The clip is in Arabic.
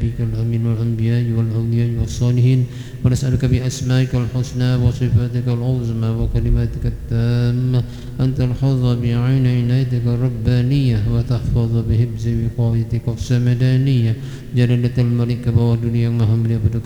عبادك الأمين والأنبياء والأولياء والصالحين ونسألك بأسمائك الحسنى وصفاتك العظمى وكلماتك التامة أن تلحظ بعين عنايتك الربانية وتحفظ بحفظ وقايتك السمدانية جلالة الملك بوالدنيا yang maha mulia pada